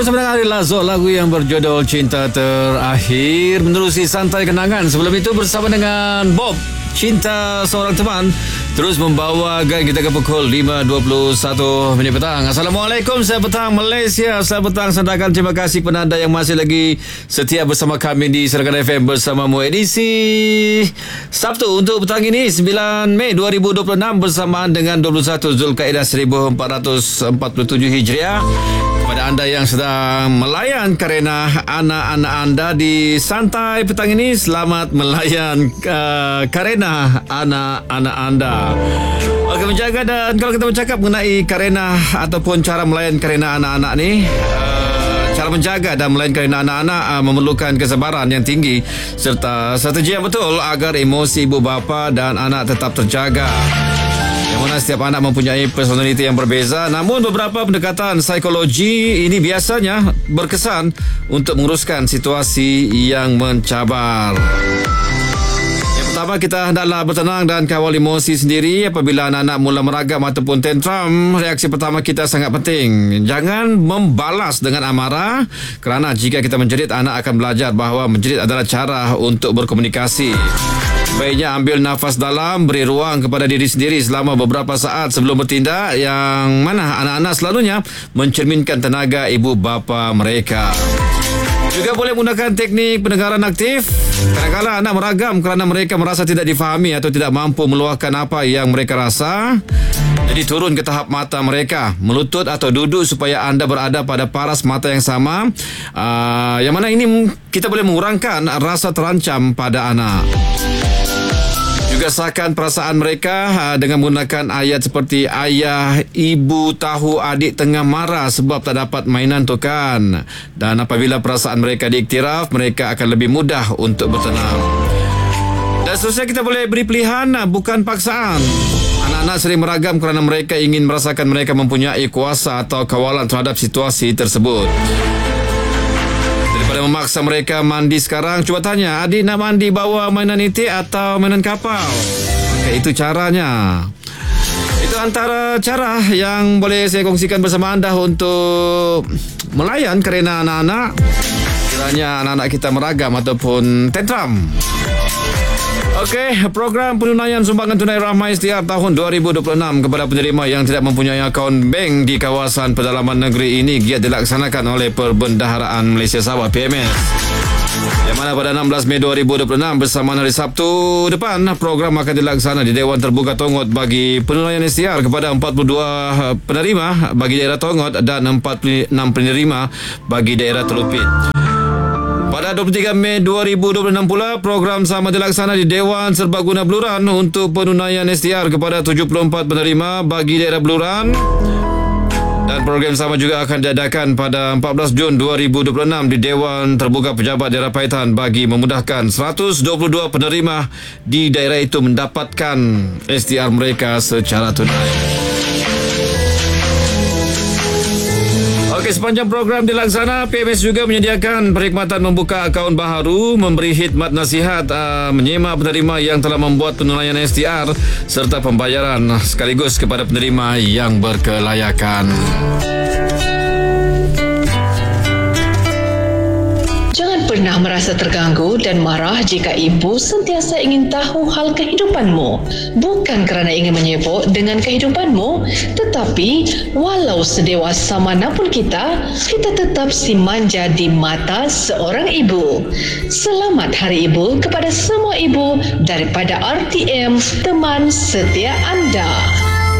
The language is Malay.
bersama dengan Ari Lazo, lagu yang berjudul Cinta Terakhir menerusi Santai Kenangan. Sebelum itu bersama dengan Bob, Cinta Seorang Teman, terus membawa guide kita ke pukul 5.21 petang. Assalamualaikum, selamat petang Malaysia, selamat petang Sandakan. Terima kasih penanda yang masih lagi setia bersama kami di Serangkan FM bersamamu, edisi Sabtu untuk petang ini 9 Mei 2026 bersamaan dengan 21 Zulkaidah 1447 Hijriah. Kepada anda yang sedang melayan kerana anak-anak anda di santai petang ini, selamat melayan kerana anak-anak anda. Okey, menjaga. Dan kalau kita bercakap mengenai kerana ataupun cara melayan kerana anak-anak ni, cara menjaga dan melayan kerana anak-anak memerlukan kesabaran yang tinggi serta strategi yang betul agar emosi ibu bapa dan anak tetap terjaga. Yang mana setiap anak mempunyai personaliti yang berbeza, namun beberapa pendekatan psikologi ini biasanya berkesan untuk menguruskan situasi yang mencabar. Yang pertama, kita hendaklah bertenang dan kawal emosi sendiri. Apabila anak-anak mula meragam ataupun tantrum, reaksi pertama kita sangat penting. Jangan membalas dengan amarah, kerana jika kita menjerit, anak akan belajar bahawa menjerit adalah cara untuk berkomunikasi. Baiknya ambil nafas dalam, beri ruang kepada diri sendiri selama beberapa saat sebelum bertindak, yang mana anak-anak selalunya mencerminkan tenaga ibu bapa mereka. Juga boleh menggunakan teknik pendengaran aktif. Kadang-kadang anak meragam kerana mereka merasa tidak difahami atau tidak mampu meluahkan apa yang mereka rasa. Jadi turun ke tahap mata mereka, melutut atau duduk supaya anda berada pada paras mata yang sama. Yang mana ini kita boleh mengurangkan rasa terancam pada anak. Juga sahkan perasaan mereka dengan menggunakan ayat seperti ayah, ibu tahu adik tengah marah sebab tak dapat mainan tokan. Dan apabila perasaan mereka diiktiraf, mereka akan lebih mudah untuk bertenang. Dan seterusnya kita boleh beri pilihan, bukan paksaan. Anak-anak sering meragam kerana mereka ingin merasakan mereka mempunyai kuasa atau kawalan terhadap situasi tersebut. Daripada memaksa mereka mandi sekarang, cuba tanya, adik nak mandi bawa mainan itik atau mainan kapal? Okay, itu caranya. Itu antara cara yang boleh saya kongsikan bersama anda untuk melayan kerana anak-anak kiranya anak-anak kita meragam ataupun tantrum. Okey, program penunaian sumbangan tunai Rahmah Ikhtiar tahun 2026 kepada penerima yang tidak mempunyai akaun bank di kawasan pedalaman negeri ini giat dilaksanakan oleh Perbendaharaan Malaysia Sabah PMS. Yang mana pada 16 Mei 2026 bersamaan hari Sabtu depan, program akan dilaksana di Dewan Terbuka Tongot bagi penunaian ikhtiar kepada 42 penerima bagi daerah Tongot dan 46 penerima bagi daerah Telupit. Pada 23 Mei 2026 pula, program sama dilaksana di Dewan Serbaguna Beluran untuk penunaian ikhtiar kepada 74 penerima bagi daerah Beluran. Dan program sama juga akan diadakan pada 14 Jun 2026 di Dewan Terbuka Pejabat Daerah Paitan bagi memudahkan 122 penerima di daerah itu mendapatkan ikhtiar mereka secara tunai. Okey, sepanjang program dilaksana, PMS juga menyediakan perkhidmatan membuka akaun baharu, memberi khidmat nasihat, menyemak penerima yang telah membuat penunaian STR serta pembayaran sekaligus kepada penerima yang berkelayakan. Jangan pernah merasa terganggu dan marah jika ibu sentiasa ingin tahu hal kehidupanmu. Bukan kerana ingin menyibuk dengan kehidupanmu, tetapi walau sedewasa manapun kita tetap si manja di mata seorang ibu. Selamat Hari Ibu kepada semua ibu daripada RTM, teman setia anda.